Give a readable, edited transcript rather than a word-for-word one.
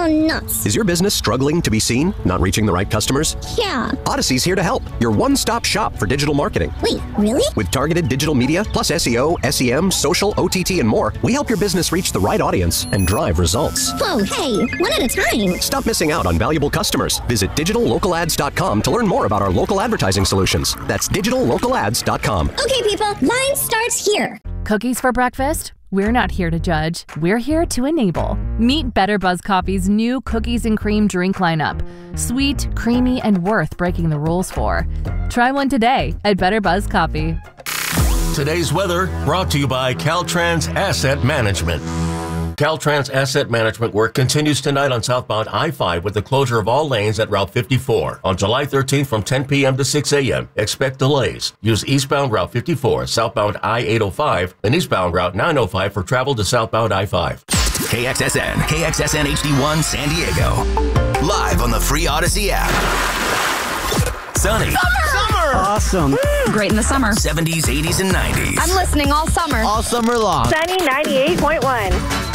nuts. Is your business struggling to be seen? Not reaching the right customers? Yeah. Odyssey's here to help. Your one-stop shop for digital marketing. Wait, really? With targeted digital media, plus SEO, SEM, social, OTT, and more, we help your business reach the right audience and drive results. Whoa, hey, one at a time. Stop missing out on valuable customers. Visit digitallocalads.com to learn more about our local advertising solutions. That's digitallocalads.com. Okay, people, line starts here. Cookies for breakfast? We're not here to judge. We're here to enable. Meet Better Buzz Coffee's new cookies and cream drink lineup. Sweet, creamy, and worth breaking the rules for. Try one today at Better Buzz Coffee. Today's weather brought to you by Caltrans Asset Management. Caltrans Asset Management work continues tonight on southbound I-5 with the closure of all lanes at Route 54. On July 13th from 10 p.m. to 6 a.m., expect delays. Use eastbound Route 54, southbound I-805, and eastbound Route 905 for travel to southbound I-5. KXSN HD1 San Diego. Live on the free Odyssey app. Sunny. Summer! Awesome. Great in the summer. 70s, 80s, and 90s. I'm listening all summer. All summer long. Sunny 98.1.